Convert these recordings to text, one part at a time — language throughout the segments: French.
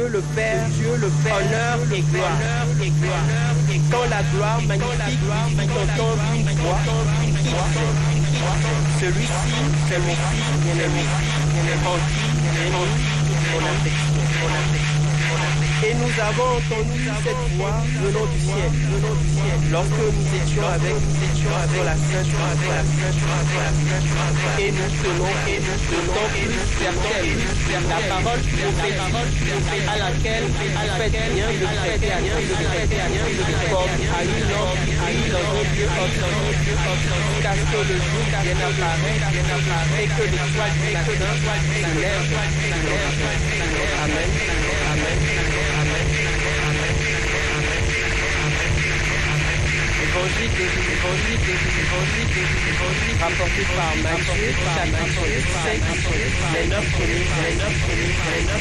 le Père, honneur et gloire. Quand la gloire magnifique lui entendre une voix, celui-ci, c'est mon fils bien-aimé, en qui j'ai mis mon affection. Et nous avons entendu cette voix venant du ciel, lorsque nous étions avec la Sainte, et nous tenons d'autant plus certaine la parole prophétique à laquelle faites bien de prêter attention, comme à une lampe qui brille dans un lieu obscur, car que le jour vienne apparaître et que l'étoile du matin se lève. Amen. Évangile rapporté par Matthieu, chapitre 5, les 9 premiers.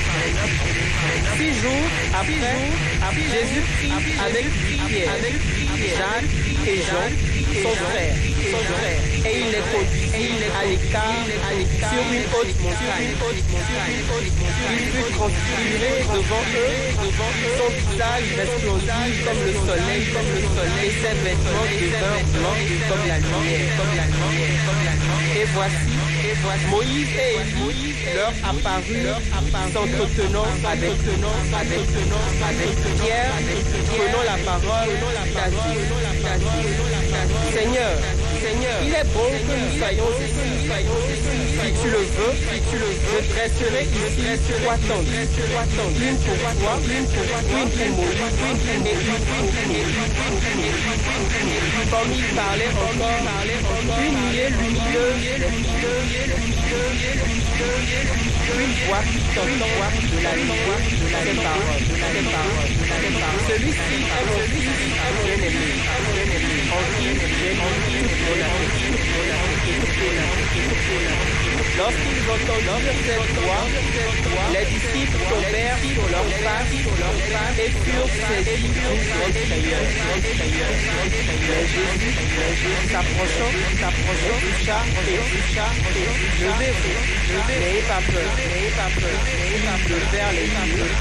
6 jours après, Jésus prit avec lui Pierre, Jacques et Jean, son frère, et il les conduisit à l'écart sur une haute montagne. Il fut transfiguré devant eux, son visage resplendit comme le soleil, et ses vêtements devinrent blancs comme la lumière. Et voici, Moïse et Élie leur apparurent, s'entretenant avec Pierre, prenant la parole, Seigneur, il est bon que nous soyons ici. Si tu le veux, je dresserai ici 3 tentes. Une pour toi, une pour Moïse, et une pour Comme il parlait encore, une nuée lumineuse, une voix qui t'entend de la lumière de ses paroles. Celui-ci est mon fils bien-aimé, en qui j'ai mis toute mon affection. Lorsqu'ils entendirent cette voix, les disciples tombèrent sur leurs faces et furent saisis d'une grande frayeur. Mais Jésus, s'approchant, toucha et levez-vous, n'ayez pas peur, vers les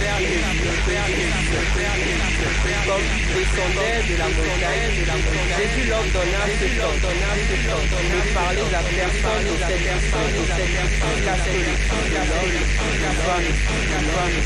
comme ils descendaient de la montagne, Jésus leur donna ce temps, ne parlez à personne de cette personne, jusqu'à ce que le Fils de l'homme soit